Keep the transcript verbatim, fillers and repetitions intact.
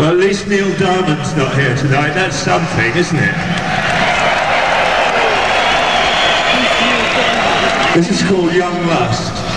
Well, at least Neil Diamond's not here tonight. That's something, isn't it? This is called Young Lust.